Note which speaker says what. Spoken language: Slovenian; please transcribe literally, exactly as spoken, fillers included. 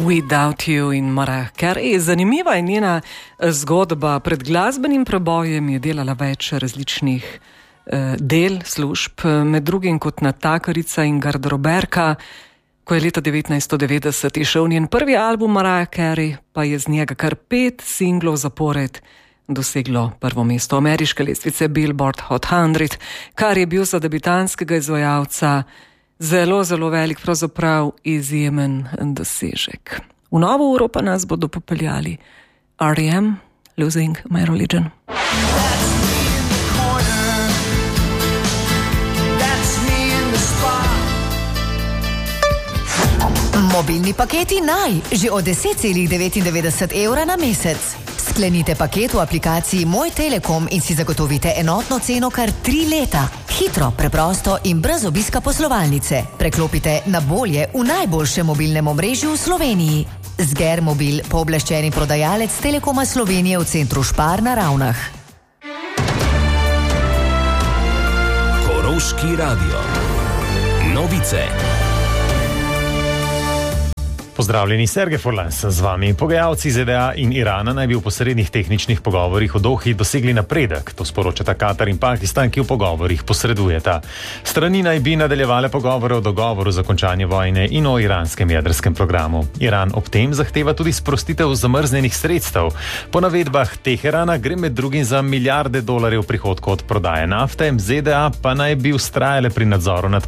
Speaker 1: Without You in Mariah Carey. Zanimiva je njena zgodba. Pred glasbenim prebojem je delala več različnih eh, del, služb, med drugim kot natakarica in garderoberka. Ko je leta devetnajststo devetdeset išel njen prvi album Mariah Carey, pa je z njega kar pet singlov zapored doseglo prvo mesto ameriške lestvice Billboard Hot sto, kar je bil za debitanskega izvajalca zelo, zelo velik, pravzaprav izjemen dosežek. V novo uro pa nas bodo popeljali R E M, Losing My Religion.
Speaker 2: Mobilni paketi naj, že od deset celih devetindevetdeset evra na mesec. Sklenite paket v aplikaciji Moj Telekom in si zagotovite enotno ceno kar tri leta. Hitro, preprosto in brez obiska poslovalnice. Preklopite na bolje v najboljšem mobilnem omrežju v Sloveniji. Zger Mobil, pooblaščeni prodajalec Telekoma Slovenije v centru Špar na Ravnah.
Speaker 3: Koroški radio. Novice.
Speaker 4: Pozdravljeni, Sergej Furlan sem z vami. Pogajalci Z D A in Irana naj bi v posrednih tehničnih pogovorih o Dohi dosegli napredek. To sporočata Katar in Pakistan, ki v pogovorih posredujeta. Strani naj bi nadaljevale pogovore o dogovoru za končanje vojne in o iranskem jedrskem programu. Iran ob tem zahteva tudi sprostitev zamrznenih sredstev. Po navedbah Teherana gre med drugim za milijarde dolarjev prihodkov od prodaje nafte, Z D A pa naj bi vztrajale pri nadzoru nad